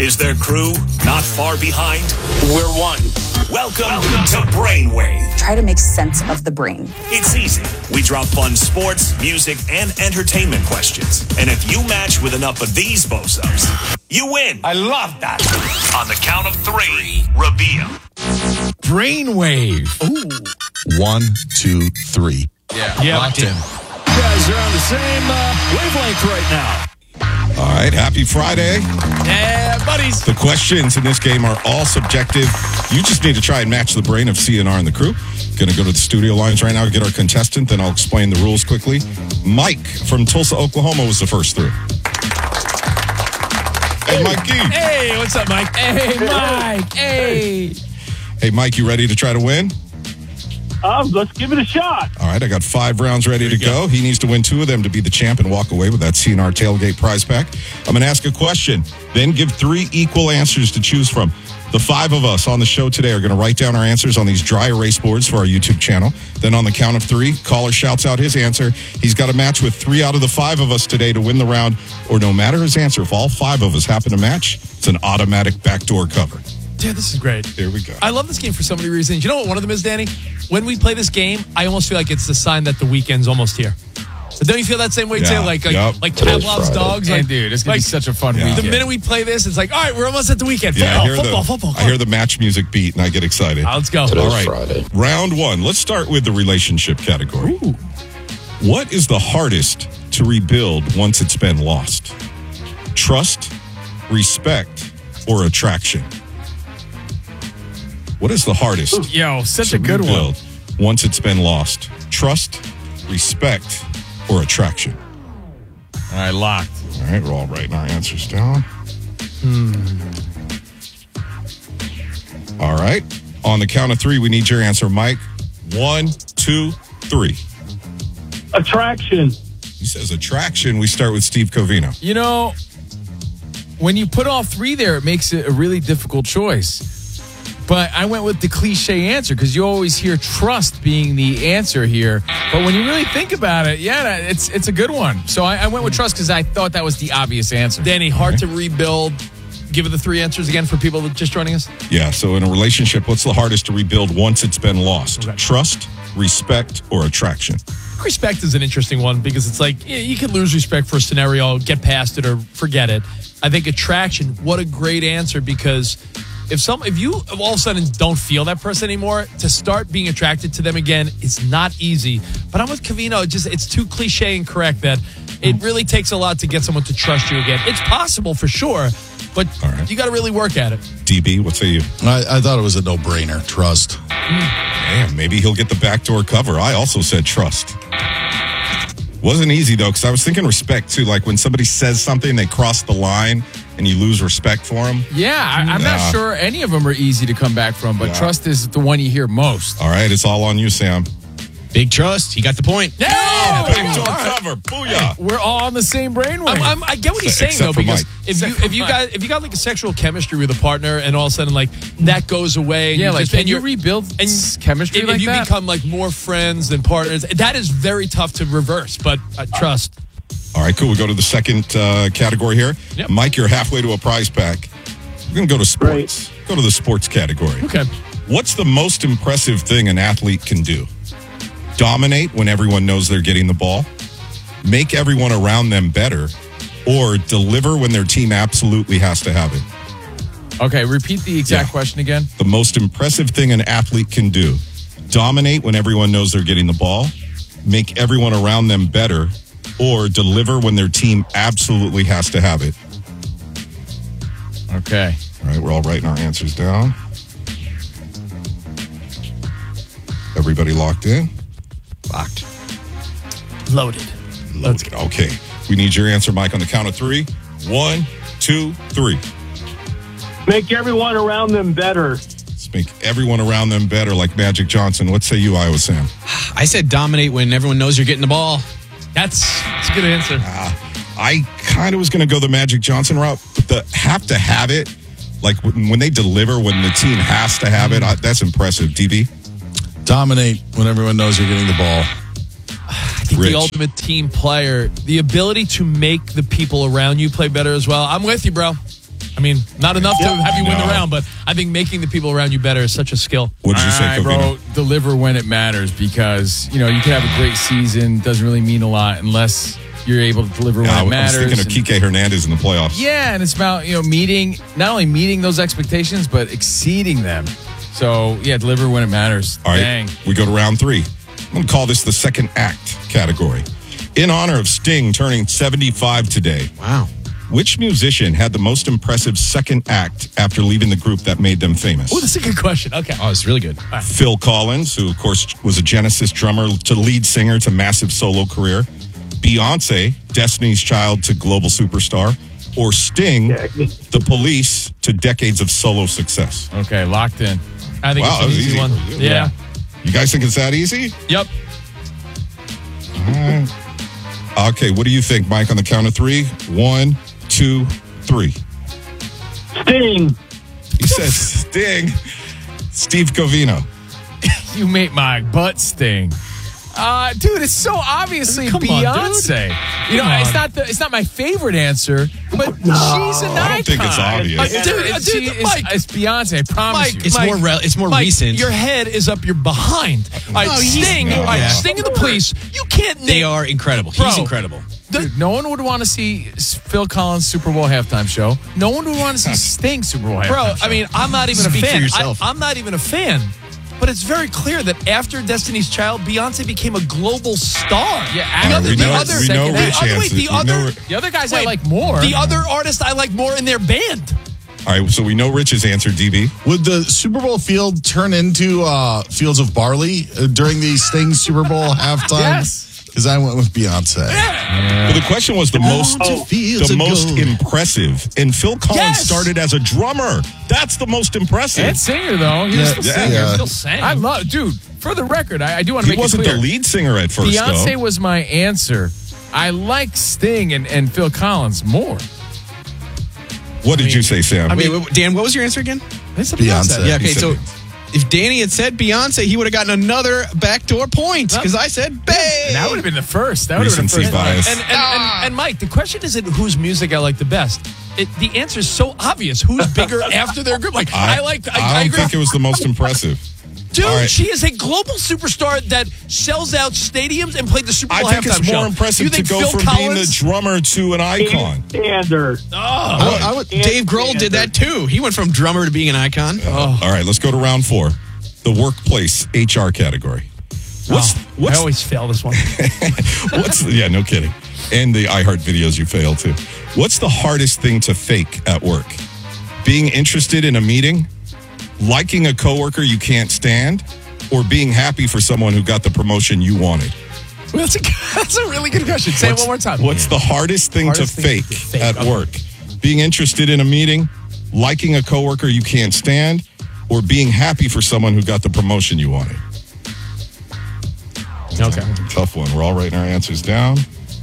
Is their crew not far behind? We're one. Welcome to Brainwave. Try to make sense of the brain. It's easy. We drop fun sports, music, and entertainment questions. And if you match with enough of these bozo-ups, you win. I love that. On the count of three, reveal. Brainwave. Ooh. 1, 2, 3. Yeah. Locked in. You guys are on the same wavelength right now. All right, happy Friday. Yeah, buddies. The questions in this game are all subjective. You just need to try and match the brain of CNR and the crew. Going to go to the studio lines right now to get our contestant, then I'll explain the rules quickly. Mike from Tulsa, Oklahoma was the first through. Hey, Mikey. Hey, what's up, Mike? Hey, Mike. Hey. Hey, Mike, you ready to try to win? Let's give it a shot. All right, I got 5 rounds ready to go. He needs to win 2 of them to be the champ and walk away with that CNR Tailgate prize pack. I'm going to ask a question, then give 3 equal answers to choose from. The 5 of us on the show today are going to write down our answers on these dry erase boards for our YouTube channel. Then on the count of 3, caller shouts out his answer. He's got to match with 3 out of the 5 of us today to win the round, or no matter his answer, if all 5 of us happen to match, it's an automatic backdoor cover. Dude, this is great. Here we go. I love this game for so many reasons. You know what one of them is, Danny? When we play this game, I almost feel like it's the sign that the weekend's almost here. So don't you feel that same way, too? Like Pavlov's dogs? Hey, dude, it's going to be such a fun weekend. The minute we play this, it's like, all right, we're almost at the weekend. Football. I hear the match music beat, and I get excited. Let's go. All right, Friday. Round 1. Let's start with the relationship category. Ooh. What is the hardest to rebuild once it's been lost? Trust, respect, or attraction? What is the hardest? Yo, such to a good rebuild one. Once it's been lost? Trust, respect, or attraction? All right, locked. All right, we're all writing our answers down. All right. On the count of 3, we need your answer, Mike. 1, 2, 3. Attraction. He says attraction. We start with Steve Covino. You know, when you put all 3 there, it makes it a really difficult choice. But I went with the cliche answer because you always hear trust being the answer here. But when you really think about it, yeah, it's a good one. So I went with trust because I thought that was the obvious answer. Danny, hard to rebuild. Give it the 3 answers again for people that just joining us. Yeah, so in a relationship, what's the hardest to rebuild once it's been lost? Okay. Trust, respect, or attraction? Respect is an interesting one because it's like you can lose respect for a scenario, get past it, or forget it. I think attraction, what a great answer, because if you all of a sudden don't feel that person anymore, to start being attracted to them again is not easy. But I'm with Covino. It's too cliche and correct that it really takes a lot to get someone to trust you again. It's possible for sure, but you got to really work at it. DB, what say you? I thought it was a no-brainer. Trust. Man, maybe he'll get the backdoor cover. I also said trust. Wasn't easy, though, because I was thinking respect, too. Like when somebody says something, they cross the line, and you lose respect for them. Yeah, I'm not sure any of them are easy to come back from, but trust is the one you hear most. All right, it's all on you, Sam. Big trust. He got the point. Yeah! Backdoor cover. Booyah. We're all on the same brainwave. I get what he's saying, though, Except for because Mike. if you got like a sexual chemistry with a partner and all of a sudden like that goes away. Yeah, like can you and rebuild chemistry if like you that? become like more friends than partners, that is very tough to reverse, but trust. All right, cool. We go to the second category here. Yep. Mike, you're halfway to a prize pack. We're going to go to sports. Go to the sports category. Okay. What's the most impressive thing an athlete can do? Dominate when everyone knows they're getting the ball, make everyone around them better, or deliver when their team absolutely has to have it? Okay, repeat the exact question again. The most impressive thing an athlete can do: dominate when everyone knows they're getting the ball, make everyone around them better, or deliver when their team absolutely has to have it. Okay. All right, we're all writing our answers down. Everybody locked in? Locked. Loaded. Let's get okay. We need your answer, Mike, on the count of 3. 1, 2, 3. Make everyone around them better. Let's make everyone around them better, like Magic Johnson. What say you, Iowa Sam? I said dominate when everyone knows you're getting the ball. That's a good answer. I kind of was going to go the Magic Johnson route, but the have to have it, like when they deliver, when the team has to have it, that's impressive. DB? Dominate when everyone knows you're getting the ball. I think the ultimate team player, the ability to make the people around you play better as well. I'm with you, bro. I mean, not enough to have you win the No. round, but I think making the people around you better is such a skill. What did you say, I Covino? wrote deliver when it matters because, you can have a great season. Doesn't really mean a lot unless you're able to deliver when I it was matters. thinking of And- Kike Hernandez in the playoffs. Yeah, and it's about, not only meeting those expectations, but exceeding them. So, deliver when it matters. All right, Dang. we go to round 3. I'm going to call this the second act category. In honor of Sting turning 75 today, Wow. which musician had the most impressive second act after leaving the group that made them famous? Oh, that's a good question. Okay. Oh, it's really good. Phil Collins, who of course was a Genesis drummer to lead singer to massive solo career. Beyonce, Destiny's Child to global superstar. Or Sting, The Police to decades of solo success. Okay, locked in. I think Wow, that it's was an easy easy one. for you. Yeah. You guys think it's that easy? Yep. Okay, what do you think, Mike, on the count of 3? 1, 2, 3. Sting. He says Sting. Steve Covino. You make my butt sting. Dude, it's so obviously Come on, Beyonce. dude. Come on. It's not my favorite answer, but she's an icon. I don't think it's obvious. It's Beyonce. I promise Mike, you. It's more Mike, recent. Your head is up your behind. All right, Sting. no, All right, yeah. Sting and the Police. You can't name. They are incredible. Bro. He's incredible. Dude, no one would want to see Phil Collins Super Bowl halftime show. No one would want to see Sting Super Bowl halftime Bro, show. I mean, I'm not even Speak a for fan. yourself. I'm not even a fan. But it's very clear that after Destiny's Child, Beyonce became a global star. Yeah, the I other, we the know- other, we know the Rich other, wait, answers. the We know other, Rich- the other guys I wait, like more. The other artist I like more in their band. All right, so we know Rich's answer, DB. Would the Super Bowl field turn into fields of barley during the Sting Super Bowl halftime? Yes. Because I went with Beyonce. But the question was the most gold. impressive. And Phil Collins Yes. started as a drummer. That's the most impressive. And singer, though. He was Yeah, still yeah, singer. yeah. Still sang. I love, dude, for the record, I do want to He make it wasn't clear. the lead singer at first, Beyonce though. was my answer. I like Sting and Phil Collins more. What did you say, Sam? Wait, Dan, what was your answer again? It's a Beyonce. Yeah, okay, He said so Beyonce. if Danny had said Beyonce, he would have gotten another backdoor point because I said Babe. That would have been the first. That would have been the Recency first. bias. And Mike, the question isn't whose music I like the best. The answer is so obvious. Who's bigger after their group? Like I I don't agree. think it was the most impressive. Dude, All right. she is a global superstar that sells out stadiums and played the Super Bowl I think halftime it's more show. impressive You to think go Phil from Collins? being the drummer to an icon. Standard. I would, Dave Grohl did that too. He went from drummer to being an icon. All right, let's go to round 4. The workplace HR category. I What's always fail this one. yeah, no kidding. And the iHeart videos you fail too. What's the hardest thing to fake at work? Being interested in a meeting, liking a coworker you can't stand, or being happy for someone who got the promotion you wanted? Well, that's a really good question. Say it one more time. What's the hardest thing Hardest to thing fake to fake, at okay. work? Being interested in a meeting, liking a coworker you can't stand, or being happy for someone who got the promotion you wanted? Okay. Tough one. We're all writing our answers down.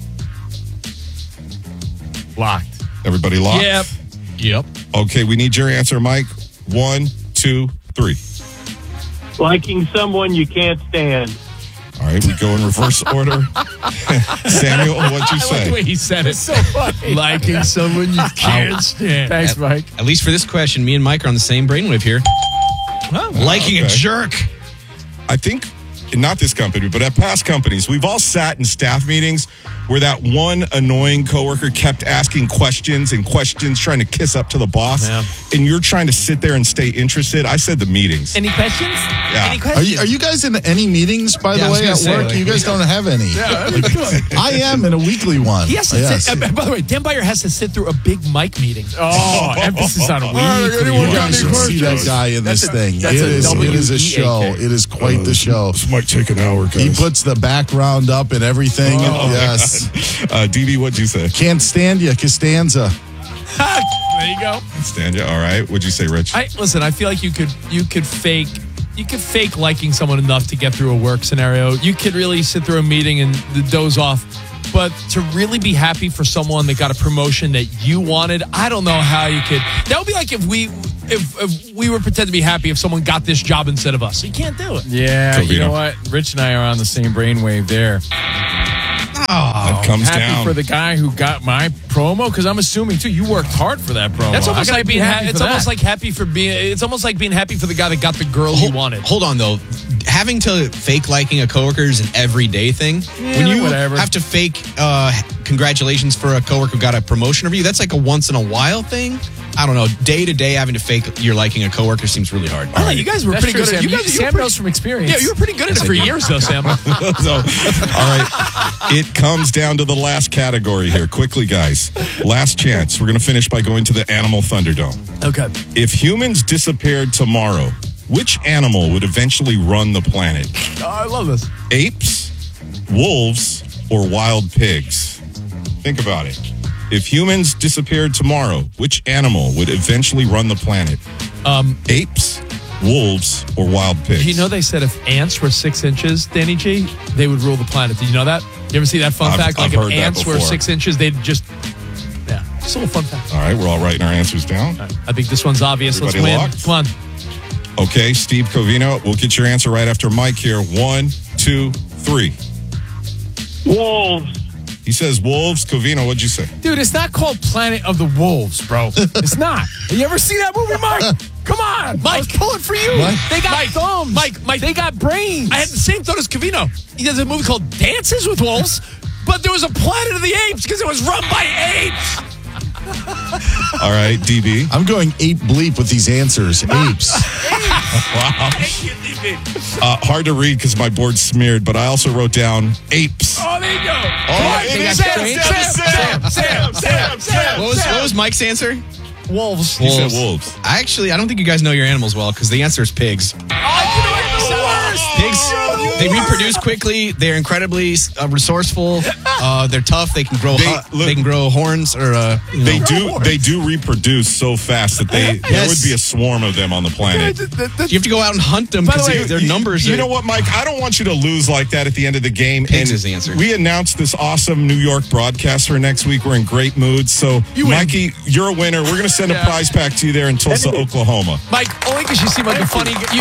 Locked. Everybody locked? Yep. Yep. Okay, we need your answer, Mike. 1, 2, 3. Liking someone you can't stand. All right, we go in reverse order. Samuel, what'd you I like the way say? he said it. So funny. Liking someone you can't stand. Thanks, Mike. At least for this question, me and Mike are on the same brainwave here. Liking a okay. jerk. I think, not this company, but at past companies, we've all sat in staff meetings where that one annoying coworker kept asking questions, trying to kiss up to the boss, Yeah. and you're trying to sit there and stay interested. I said the meetings. Any questions? Yeah. Any Are questions? you guys in any meetings, by Yeah, I the was way, gonna at say, work? like, You guys don't have any. I am in a weekly one. He has to Yes. sit, by the way, Dan Byer has to sit through a big mic meeting. Oh, emphasis on weekly. You guys should see that guy in this thing. It is a show. WEAK. It is quite the show. This might take an hour, guys. He puts the background up and everything. Yes. DB, what'd you say? Can't stand you, Costanza. There you go. Stand you. All right. What'd you say, Rich? Listen, I feel like you could fake liking someone enough to get through a work scenario. You could really sit through a meeting and doze off. But to really be happy for someone that got a promotion that you wanted, I don't know how you could. That would be like if we were pretend to be happy if someone got this job instead of us. You can't do it. Yeah, Covino. you know what? Rich and I are on the same brainwave there. That comes Happy down. for the guy who got my promo, because I'm assuming too you worked hard for that promo. That's almost I gotta like be being happy. it's for almost that. like happy for being. It's almost like being happy for the guy that got the girl he wanted. Hold on, though. Having to fake liking a coworker is an everyday thing. When you whatever. have to fake congratulations for a coworker who got a promotion over you, that's like a once in a while thing. I don't know. Day to day, having to fake you're liking a coworker seems really hard. Oh, you guys were That's pretty true, good at Sam. it. You guys, Sam knows from experience. Yeah, you were pretty good at it for years, though, Sam. So, all right. It comes down to the last category here. Quickly, guys. Last chance. We're going to finish by going to the Animal Thunderdome. Okay. If humans disappeared tomorrow, which animal would eventually run the planet? Oh, I love this. Apes, wolves, or wild pigs? Think about it. If humans disappeared tomorrow, which animal would eventually run the planet? Apes, wolves, or wild pigs? You know they said if ants were 6 inches, Danny G, they would rule the planet. Did you know that? You ever see that fun fact? Like I've heard if that ants were before. 6 inches, they'd just... Yeah, just a little fun fact. All right, we're all writing our answers down. I think this one's obvious. Everybody Let's win. locked? Come on. Okay, Steve Covino, we'll get your answer right after Mike here. 1, 2, 3. Wolves. He says wolves. Covino, what'd you say? Dude, it's not called Planet of the Wolves, bro. It's not. You ever see that movie, Mike? Come on, Mike. I was pulling for you. What? They got thumbs. Mike. They got brains. I had the same thought as Covino. He does a movie called Dances with Wolves, but there was a Planet of the Apes because it was run by apes. All right, DB. I'm going ape bleep with these answers. Apes. Wow. Hard to read because my board's smeared, but I also wrote down apes. Oh, there you go. Oh, They got Sam. What was Mike's answer? Wolves. He said wolves. I don't think you guys know your animals well because the answer is pigs. Pigs, they reproduce quickly. They're incredibly resourceful. They're tough. They can grow. They can grow horns or. They do reproduce so fast that there would be a swarm of them on the planet. You have to go out and hunt them because their numbers. You know what, Mike? I don't want you to lose like that at the end of the game. Pigs is the answer. We announced this awesome New York broadcast for next week. We're in great mood. So, Mikey, you're a winner. We're going to send a prize pack to you there in Tulsa, Oklahoma. Mike, only because you seem like a funny guy.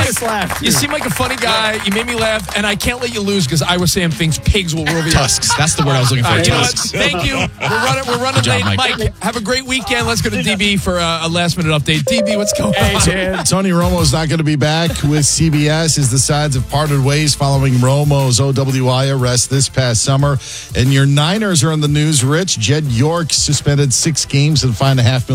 You seem like a funny guy. You made me laugh, and I can't let you lose because I was saying things pigs will rule the earth. Tusks. That's the word I was looking for. You know what? Tusks. Thank you. We're running job, late. Mike. Have a great weekend. Let's go to DB for a last minute update. DB, what's going on? Tony Romo's not going to be back with CBS as the sides have parted ways following Romo's OWI arrest this past summer. And your Niners are in the news, Rich. Jed York suspended 6 games and fined $500,000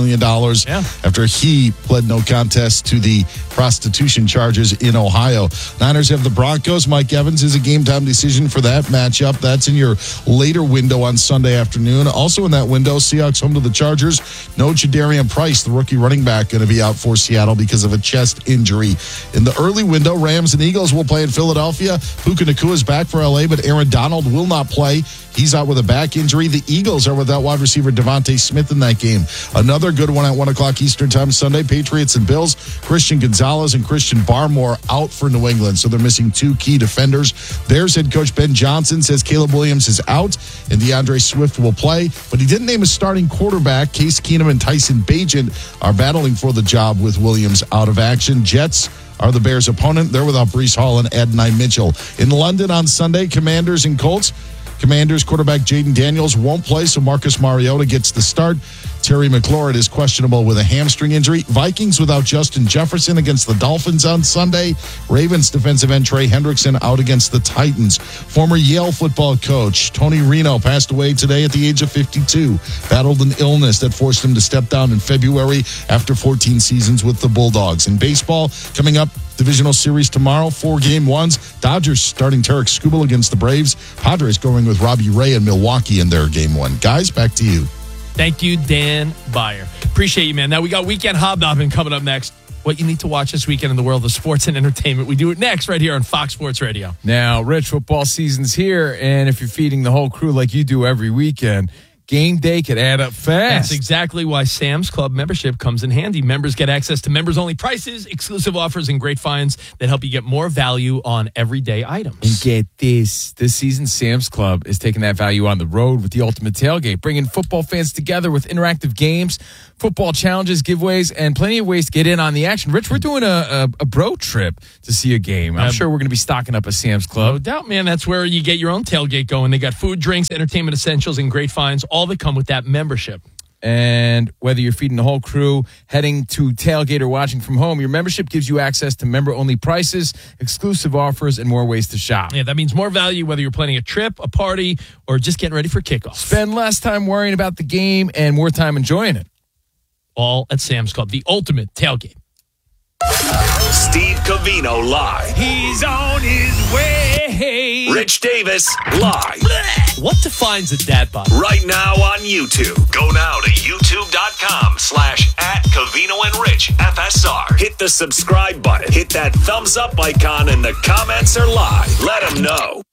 after he pled no contest to the prostitution charges in Ohio. Niners have the Broncos. Mike Evans is a game-time decision for that matchup. That's in your later window on Sunday afternoon. Also in that window, Seahawks home to the Chargers. No Jadarian Price, the rookie running back, going to be out for Seattle because of a chest injury. In the early window, Rams and Eagles will play in Philadelphia. Puka Nacua is back for LA, but Aaron Donald will not play. He's out with a back injury. The Eagles are without wide receiver Devontae Smith in that game. Another good one at 1 o'clock Eastern time Sunday. Patriots and Bills. Christian Gonzalez and Christian Barmore out for New England. So they're missing 2 key defenders. There's head coach Ben Johnson says Caleb Williams is out and DeAndre Swift will play. But he didn't name a starting quarterback. Case Keenum and Tyson Bagent are battling for the job with Williams out of action. Jets are the Bears' opponent. They're without Breece Hall and Adonai Mitchell. In London on Sunday, Commanders and Colts. Commanders quarterback Jaden Daniels won't play, so Marcus Mariota gets the start. Terry McLaurin is questionable with a hamstring injury. Vikings without Justin Jefferson against the Dolphins on Sunday. Ravens defensive end Trey Hendrickson out against the Titans. Former Yale football coach Tony Reno passed away today at the age of 52. Battled an illness that forced him to step down in February after 14 seasons with the Bulldogs. In baseball, coming up, divisional series tomorrow, 4 game ones. Dodgers starting Tarek Skubal against the Braves. Padres going with Robbie Ray in Milwaukee in their game 1. Guys, back to you. Thank you, Dan Byer. Appreciate you, man. Now we got Weekend Hobnobbing coming up next. What you need to watch this weekend in the world of sports and entertainment. We do it next right here on Fox Sports Radio. Now, Rich, football season's here, and if you're feeding the whole crew like you do every weekend, game day could add up fast. That's exactly why Sam's Club membership comes in handy. Members get access to members-only prices, exclusive offers, and great finds that help you get more value on everyday items. And get this season, Sam's Club is taking that value on the road with the Ultimate Tailgate, bringing football fans together with interactive games, football challenges, giveaways, and plenty of ways to get in on the action. Rich, we're doing a bro trip to see a game. I'm sure we're going to be stocking up a Sam's Club. No doubt, man. That's where you get your own tailgate going. They got food, drinks, entertainment essentials, and great finds, all that come with that membership. And whether you're feeding the whole crew, heading to tailgate, or watching from home, your membership gives you access to member-only prices, exclusive offers, and more ways to shop. Yeah, that means more value whether you're planning a trip, a party, or just getting ready for kickoff. Spend less time worrying about the game and more time enjoying it. All at Sam's Club, the ultimate tailgate. Steve Covino live. He's on his way. Rich Davis live. What defines a dad bod? Right now on YouTube. Go now to youtube.com/@Covino and Rich FSR. Hit the subscribe button. Hit that thumbs up icon, and the comments are live. Let them know.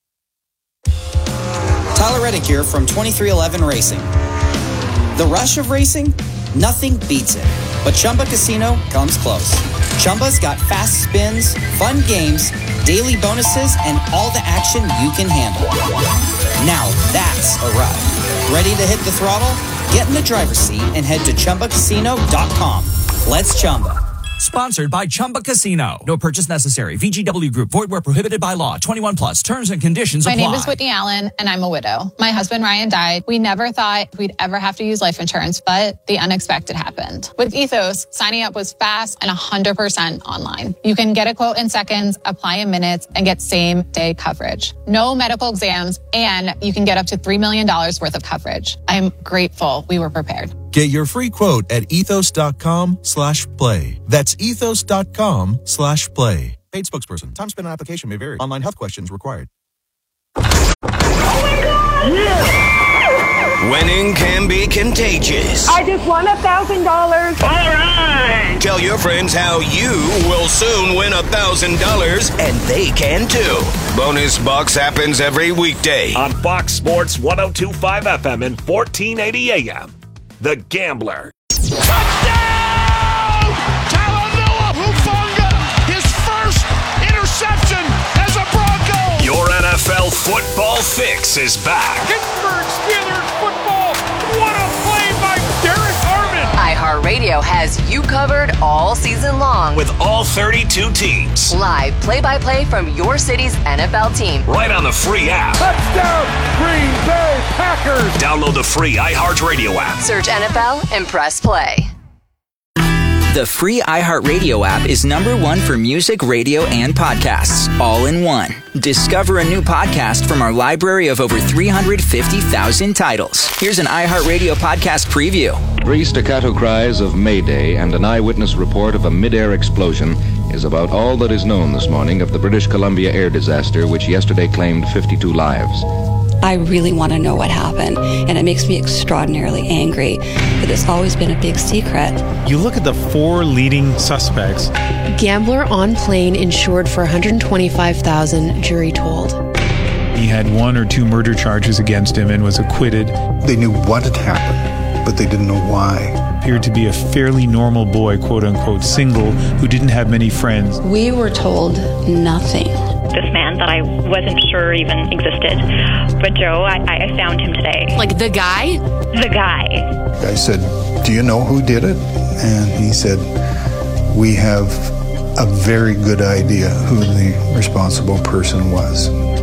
Tyler Reddick here from 2311 Racing. The rush of racing? Nothing beats it. But Chumba Casino comes close. Chumba's got fast spins, fun games, daily bonuses, and all the action you can handle. Now that's a ride. Ready to hit the throttle? Get in the driver's seat and head to ChumbaCasino.com. Let's Chumba. Sponsored by Chumba Casino. No purchase necessary. VGW Group. Void where prohibited by law. 21 plus. Terms and conditions apply. My name is Whitney Allen, and I'm a widow. My husband, Ryan, died. We never thought we'd ever have to use life insurance, but the unexpected happened. With Ethos, signing up was fast and 100% online. You can get a quote in seconds, apply in minutes, and get same-day coverage. No medical exams, and you can get up to $3 million worth of coverage. I'm grateful we were prepared. Get your free quote at ethos.com/play. That's ethos.com/play. Paid spokesperson. Time spent on application may vary. Online health questions required. Oh my God! Yeah. Winning can be contagious. I just won $1,000. All right! Tell your friends how you will soon win $1,000, and they can too. Bonus Bucks happens every weekday on Fox Sports 102.5 FM and 1480 AM. The Gambler. Touchdown! Talavilla Hufanga, his first interception as a Bronco. Your NFL football fix is back. Pittsburgh Steelers football. What a play by Derek Harmon. iHeartRadio has you covered all season long with all 32 teams. Live play-by-play from your city's NFL team. Right on the free app. Touchdown, Green Bay Packers. Download the free iHeartRadio app. Search NFL and press play. The free iHeartRadio app is #1 for music, radio, and podcasts, all in one. Discover a new podcast from our library of over 350,000 titles. Here's an iHeartRadio podcast preview. 3 staccato cries of Mayday and an eyewitness report of a mid-air explosion is about all that is known this morning of the British Columbia air disaster, which yesterday claimed 52 lives. I really want to know what happened, and it makes me extraordinarily angry that it's always been a big secret. You look at the 4 leading suspects. Gambler on plane insured for $125,000, jury told. He had 1 or 2 murder charges against him and was acquitted. They knew what had happened, but they didn't know why. Appeared to be a fairly normal boy, quote-unquote, single, who didn't have many friends. We were told nothing. This man that I wasn't sure even existed. But Joe, I found him today. Like the guy? The guy. I said, "Do you know who did it?" And he said, "We have a very good idea who the responsible person was."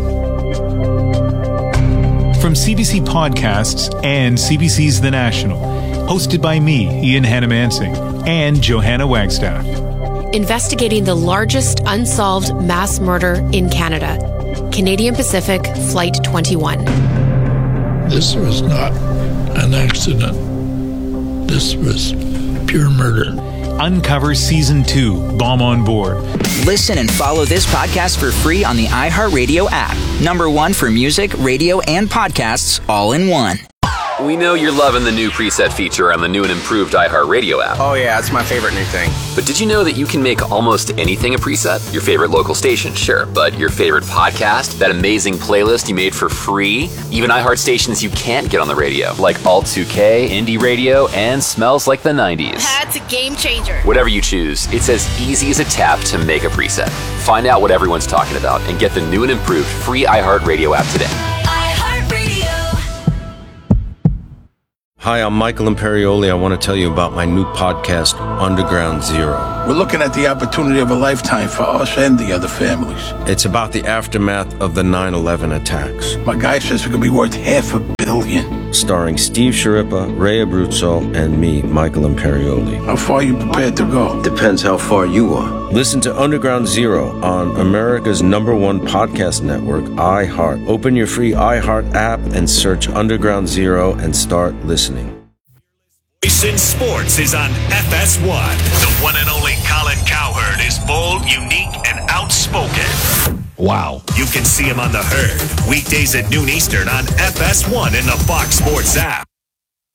From CBC Podcasts and CBC's The National, hosted by me, Ian Hannamansing, and Johanna Wagstaff. Investigating the largest unsolved mass murder in Canada. Canadian Pacific Flight 21. This was not an accident. This was pure murder. Uncover Season 2, Bomb on Board. Listen and follow this podcast for free on the iHeartRadio app. #1 for music, radio, and podcasts, all in one. We know you're loving the new preset feature on the new and improved iHeartRadio app. Oh yeah, it's my favorite new thing. But did you know that you can make almost anything a preset? Your favorite local station, sure, but your favorite podcast, that amazing playlist you made for free, even iHeart stations you can't get on the radio, like Alt 2K, Indie Radio, and Smells Like the 90s. That's a game changer. Whatever you choose, it's as easy as a tap to make a preset. Find out what everyone's talking about and get the new and improved free iHeartRadio app today. Hi, I'm Michael Imperioli. I want to tell you about my new podcast, Underground Zero. We're looking at the opportunity of a lifetime for us and the other families. It's about the aftermath of the 9/11 attacks. My guy says it could be worth $500 million. Starring Steve Sciarippa, Ray Abruzzo, and me, Michael Imperioli. How far are you prepared to go? Depends how far you are. Listen to Underground Zero on America's #1 podcast network, iHeart. Open your free iHeart app and search Underground Zero and start listening. Racing Sports is on FS1. The one and only Colin Cowherd is bold, unique, and outspoken. Wow. You can see him on The Herd, weekdays at noon Eastern on FS1 in the Fox Sports app.